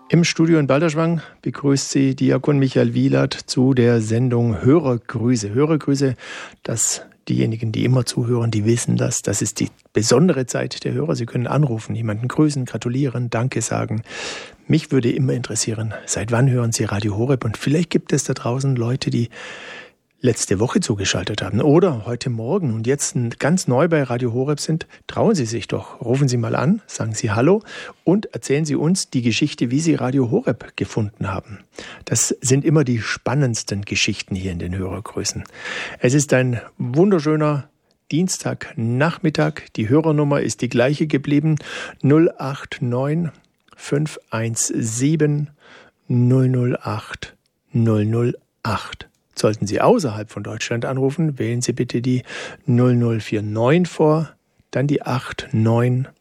Im Studio in Balderschwang begrüßt Sie Diakon Michael Wielert zu der Sendung Hörergrüße. Hörergrüße, dass diejenigen, die immer zuhören, die wissen das. Das ist die besondere Zeit der Hörer. Sie können anrufen, jemanden grüßen, gratulieren, Danke sagen. Mich würde immer interessieren, seit wann hören Sie Radio Horeb? Und vielleicht gibt es da draußen Leute, die letzte Woche zugeschaltet haben oder heute Morgen und jetzt ganz neu bei Radio Horeb sind. Trauen Sie sich doch. Rufen Sie mal an, sagen Sie Hallo und erzählen Sie uns die Geschichte, wie Sie Radio Horeb gefunden haben. Das sind immer die spannendsten Geschichten hier in den Hörergrüßen. Es ist ein wunderschöner Dienstagnachmittag. Die Hörernummer ist die gleiche geblieben. 089 517 008 008. Sollten Sie außerhalb von Deutschland anrufen, wählen Sie bitte die 0049 vor, dann die 89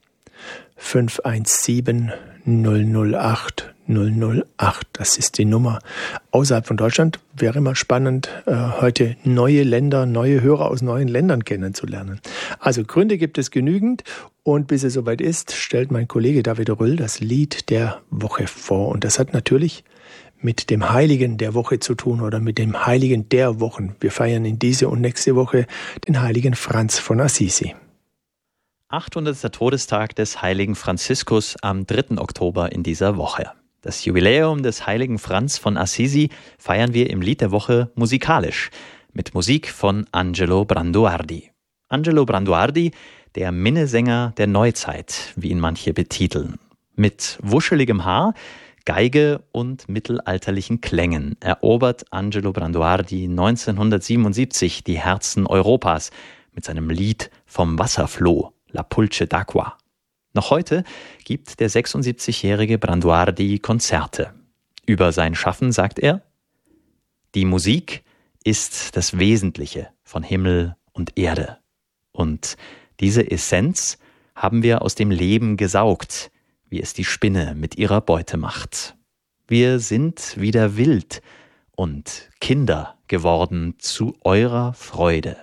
517 008 008. Das ist die Nummer. Außerhalb von Deutschland wäre mal spannend, heute neue Länder, neue Hörer aus neuen Ländern kennenzulernen. Also Gründe gibt es genügend und bis es soweit ist, stellt mein Kollege David Röll das Lied der Woche vor. Und das hat natürlich mit dem Heiligen der Woche zu tun oder mit dem Heiligen der Wochen. Wir feiern in diese und nächste Woche den Heiligen Franz von Assisi. 800. Todestag des Heiligen Franziskus am 3. Oktober in dieser Woche. Das Jubiläum des Heiligen Franz von Assisi feiern wir im Lied der Woche musikalisch mit Musik von Angelo Branduardi. Angelo Branduardi, der Minnesänger der Neuzeit, wie ihn manche betiteln. Mit wuscheligem Haar, Geige und mittelalterlichen Klängen erobert Angelo Branduardi 1977 die Herzen Europas mit seinem Lied vom Wasserfloh, La Pulce d'Acqua. Noch heute gibt der 76-jährige Branduardi Konzerte. Über sein Schaffen sagt er: Die Musik ist das Wesentliche von Himmel und Erde. Und diese Essenz haben wir aus dem Leben gesaugt, wie es die Spinne mit ihrer Beute macht. Wir sind wieder wild und Kinder geworden zu eurer Freude.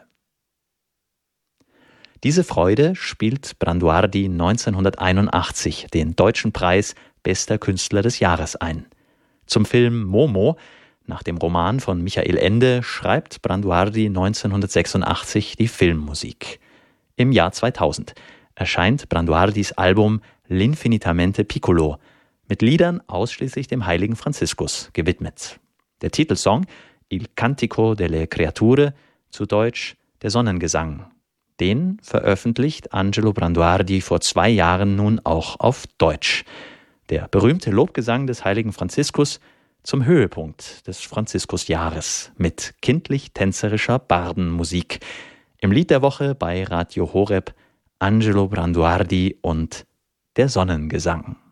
Diese Freude spielt Branduardi 1981 den Deutschen Preis Bester Künstler des Jahres ein. Zum Film Momo, nach dem Roman von Michael Ende, schreibt Branduardi 1986 die Filmmusik. Im Jahr 2000 erscheint Branduardis Album L'Infinitamente Piccolo, mit Liedern ausschließlich dem Heiligen Franziskus gewidmet. Der Titelsong Il Cantico delle Creature, zu Deutsch Der Sonnengesang. Den veröffentlicht Angelo Branduardi vor 2 Jahren nun auch auf Deutsch. Der berühmte Lobgesang des Heiligen Franziskus zum Höhepunkt des Franziskusjahres mit kindlich-tänzerischer Bardenmusik. Im Lied der Woche bei Radio Horeb Angelo Branduardi und Der Sonnengesang.